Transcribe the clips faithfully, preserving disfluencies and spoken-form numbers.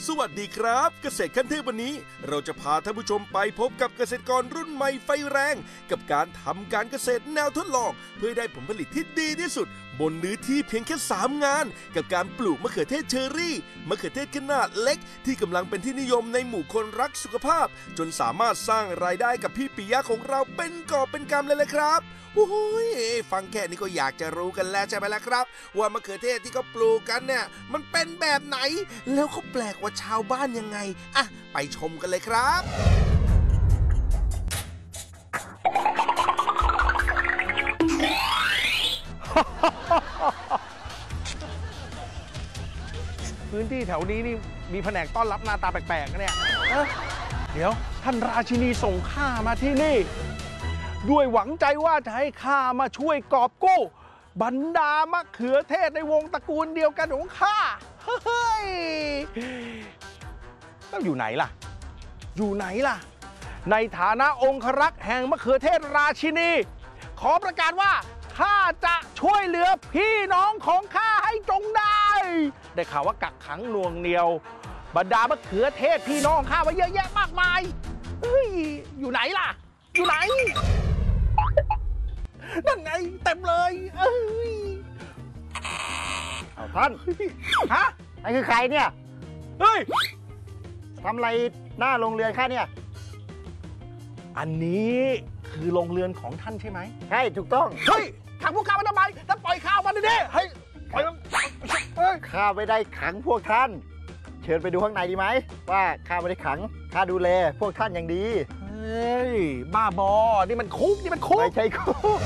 สวัสดีครับเกษตรขั้นเทพวันนี้เราจะพาท่านผู้ชมไปพบกับเกษตรกรรุ่นใหม่ไฟแรงกับการทำการเกษตรแนวทดลองเพื่อได้ผลผลิตที่ดีที่สุดบนเนื้อที่เพียงแค่สามงานกับการปลูกมะเขือเทศเชอรี่มะเขือเทศขนาดเล็กที่กำลังเป็นที่นิยมในหมู่คนรักสุขภาพจนสามารถสร้างรายได้กับพี่ปิยะของเราเป็นกอบเป็นกำเลยเลยครับโอ้ยฟังแค่นี้ก็อยากจะรู้กันแล้วใช่ไหมล่ะครับว่ามะเขือเทศที่เขาปลูกกันเนี่ยมันเป็นแบบไหนแล้วเขาแปลกกว่าชาวบ้านยังไงอ่ะไปชมกันเลยครับพื้นที่แถวนี้นี่มีแผนกต้อนรับหน้าตาแปลกๆนะเนี่ยเดี๋ยวท่านราชินีส่งข้ามาที่นี่ด้วยหวังใจว่าจะให้ข้ามาช่วยกอบกู้บรรดามะเขือเทศในวงตระกูลเดียวกันของข้าเฮ้ยแล้วอยู่ไหนล่ะอยู่ไหนล่ะในฐานะองครักษ์แห่งมะเขือเทศราชินีขอประกาศว่าข้าจะช่วยเหลือพี่น้องของข้าให้จงได้ได้ข่าวว่ากักขังหน่วงเหนียวบรรดามะเขือเทศพี่น้องข้าไว้เยอะแยะมากมายเฮ้ยอยู่ไหนล่ะอยู่ไหนนั่นไงเต็มเลยเอ้ยเอาท่านฮะไอ้คือใครเนี่ยเฮ้ยทำอะไรหน้าโรงเรือนข้าเนี่ยอันนี้คือโรงเรือนของท่านใช่ไหมใช่ถูกต้องเฮ้ยขังพวกข้ามาทำไมท่านปล่อยข้าวมาดิเฮ้ยปล่อยเฮ้ยข้าไม่ได้ขังพวกท่านเชิญไปดูข้างในดีไหมว่าข้าไม่ได้ขังข้าดูแลพวกท่านอย่างดีเฮ้ยบ้าบอนี่มันคุกนี่มันคุกไม่ใช่คุก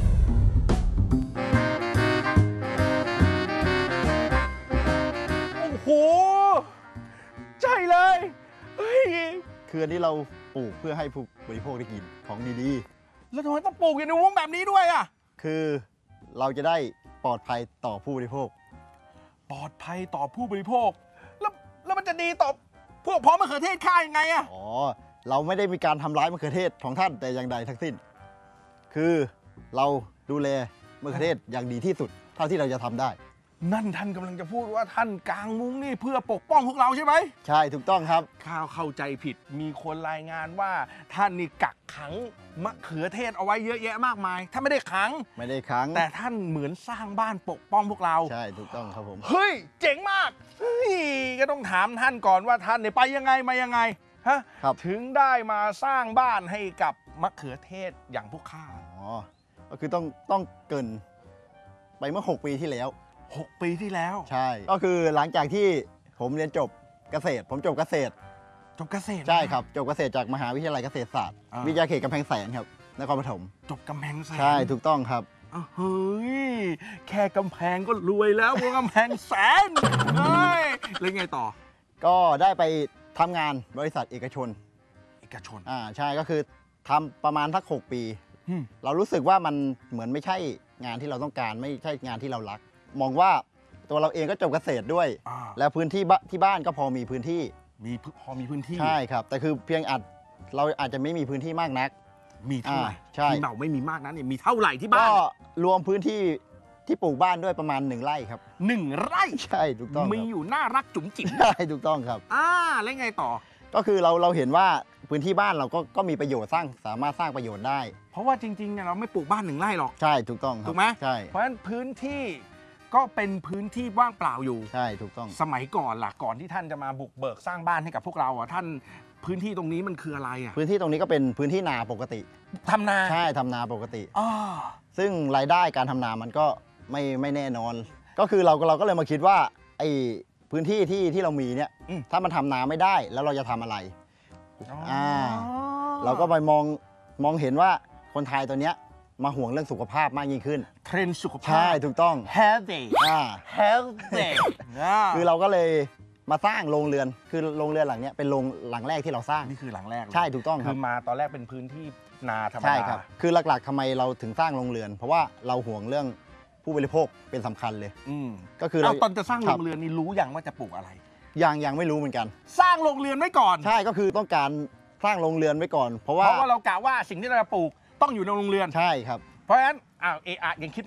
โอ้โหใช่เลยเฮ้ยคืออันนี้เราปลูกเพื่อให้ผู้บริโภคได้กินของดีๆแล้วทำไมต้องปลูกอยู่ในวงแบบนี้ด้วยอ่ะคือเราจะได้ปลอดภัยต่อผู้บริโภคปลอดภัยต่อผู้บริโภคแล้วแล้วมันจะดีต่อพวกพ้องมะเขือเทศข้ายังไงอ่ะอ๋อเราไม่ได้มีการทำร้ายมะเขือเทศของท่านแต่อย่างใดทั้งสิ้นคือเราดูแลมะเขือเทศอย่างดีที่สุดเท่าที่เราจะทำได้นั่นท่านกำลังจะพูดว่าท่านกางมุ้งนี่เพื่อปกป้องพวกเราใช่ไหมใช่ถูกต้องครับข้าเข้าใจผิดมีคนรายงานว่าท่านนี่กักขังมะเขือเทศเอาไว้เยอะแยะมากมายท่านไม่ได้ขังไม่ได้ขังแต่ท่านเหมือนสร้างบ้านปกป้องพวกเราใช่ถูกต้องครับผมเฮ้ยเจ๋งมากเฮ้ยก็ต้องถามท่านก่อนว่าท่านเนี่ยไปยังไงมายังไงฮะถึงได้มาสร้างบ้านให้กับมะเขือเทศอย่างพวกข้าอ๋อก็คือต้องต้องเกินไปเมื่อหกปีที่แล้วหกปีที่แล้วใช่ก็คือหลังจากที่ผมเรียนจบเกษตรผมจบเกษตรจบเกษตรใช่ครับจบเกษตรจากมหาวิทยาลัยเกษตรศาสตร์วิทยาเขตกำแพงแสนครับนครปฐมจบกำแพงแสนใช่ถูกต้องครับเฮ้ยแค่กำแพงก็รวยแล้ววงกำแพงแสนเฮ้ยแล้วไงต่อก็ได้ไปทำงานบริษัทเอกชนเอกชนอ่าใช่ก็คือทำประมาณสักหกปีเรารู้สึกว่ามันเหมือนไม่ใช่งานที่เราต้องการไม่ใช่งานที่เรารักมองว่าตัวเราเองก็จบเกษตรด้วยแล้วพื้นที่ที่บ้านก็พอมีพื้นที่มีพอมีพื้นที่ใช่ครับแต่คือเพียงอาจเราอาจจะไม่มีพื้นที่มากนักมีเท่าไหร่ใช่ที่เราไม่มีมากนั้นเนี่ยมีเท่าไหร่ที่บ้านก็รวมพื้นที่ที่ปลูกบ้านด้วยประมาณหนึ่งไร่ครับหนึ่งไร่ใช่ถูกต้องมีอยู่น่ารักจุ๋มจิ๋มใช่ถูกต้องครับอ่าแล้วไงต่อก็คือเราเราเห็นว่าพื้นที่บ้านเราก็ก็มีประโยชน์สร้างสามารถสร้างประโยชน์ได้เพราะว่าจริงๆเนี่ยเราไม่ปลูกบ้านหนึ่งไร่หรอกใช่ถูกต้องถูกไหมใช่เพราะฉะนั้นพื้นที่ก็เป็นพื้นที่ว่างเปล่าอยู่ใช่ถูกต้องสมัยก่อนล่ะก่อนที่ท่านจะมาบุกเบิกสร้างบ้านให้กับพวกเราอ่ะท่านพื้นที่ตรงนี้มันคืออะไรอ่ะพื้นที่ตรงนี้ก็เป็นพื้นที่นาปกติทำนาใช่ทำนาปกติอ๋อซึ่งรายได้การทำนามันก็ไม่ไม่แน่นอนก็คือเราเราก็เลยมาคิดว่าไอ้พื้นที่ที่ที่เรามีเนี่ยถ้ามันทำนาไม่ได้แล้วเราจะทำอะไรอ่าเราก็ไปมองมองเห็นว่าคนไทยตัวเนี้ยมาห่วงเรื่องสุขภาพมากยิ่งขึ้นเทรนด์สุขภาพใช่ถูกต้อง healthy อ่า healthy คือเราก็เลยมาสร้างโรงเรือนคือโรงเรือนหลังนี้เป็นโรงหลังแรกที่เราสร้างนี่คือหลังแรกใช่ถูกต้องคือมาตอนแรกเป็นพื้นที่นาธรรมดาใช่ครับคือหลักๆทำไมเราถึงสร้างโรงเรือนเพราะว่าเราห่วงเรื่องผู้บริโภคเป็นสำคัญเลยก็คือเราตอนจะสร้างโรงเรือนนี่รู้อย่างว่าจะปลูกอะไรยังยังไม่รู้เหมือนกันสร้างโรงเรือนไว้ก่อนใช่ก็คือต้องการสร้างโรงเรือนไว้ก่อนเพราะว่าเพราะว่าเรากะว่าสิ่งที่เราจะปลูกต้องอยู่ในโรงเรือนใช่ครับเพราะฉะนั้นอ้าวเออะยังคิดไม่ออก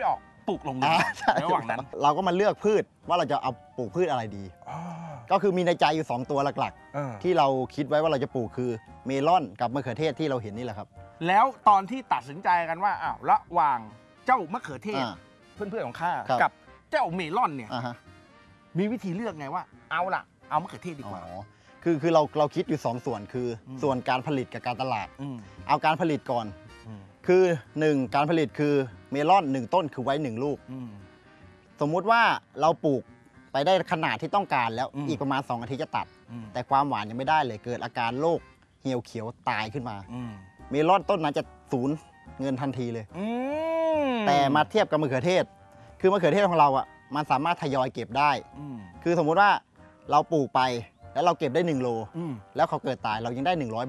ปลูกลงดินอ่าใช่ในระหว่างนั้นเราก็มาเลือกพืชว่าเราจะเอาปลูกพืชอะไรดีอ๋อก็คือมีในใจอยู่สองตัวหลักเออๆ ที่เราคิดไว้ว่าเราจะปลูกคือเมลอนกับมะเขือเทศที่เราเห็นนี่แหละครับแล้วตอนที่ตัดสินใจกันว่าอ้าวระหว่างเจ้ามะเขือเทศอ่าเพื่อนๆของข้าครับกับเจ้าเมลอนเนี่ยอ่าฮะมีวิธีเลือกไงว่าเอาล่ะเอามะเขือเทศดีอ๋กว่าอคือคือเราเราคิดอยู่สองส่วนคืออมส่วนการผลิตกับการตลาดอืมเอาการผลิตก่อนอืมคือหนึ่งการผลิตคือเมลอนหนึ่งต้นคือไว้หนึ่งลูกอืมสมมุติว่าเราปลูกไปได้ขนาดที่ต้องการแล้วอืมอีกประมาณสองอาทิตย์จะตัดอืมแต่ความหวานยังไม่ได้เลยเกิดอาการโรคเหี่ยวเขียวตายขึ้นมาอืมเมลอนต้นนั้นจะสูญเงินทันทีเลยอืมแต่มาเทียบกับมะเขือเทศ คือมะเขือเทศของเราอ่ะมันสามารถทยอยเก็บได้อืมคือสมมุติว่าเราปลูกไปแล้วเราเก็บได้หนึ่งโลอืมแล้วเขาเกิดตายเรายังได้หนึ่งร้อย